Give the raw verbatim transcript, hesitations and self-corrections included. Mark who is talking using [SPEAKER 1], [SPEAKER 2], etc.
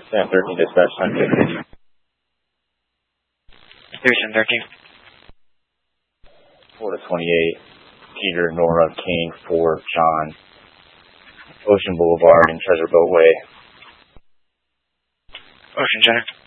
[SPEAKER 1] San thirteen dispatch, time fifteen.
[SPEAKER 2] Houston thirteen.
[SPEAKER 1] Florida twenty-eight, Peter, Nora, King, four, John, Ocean Boulevard and Treasure Boat Way.
[SPEAKER 2] Ocean Center.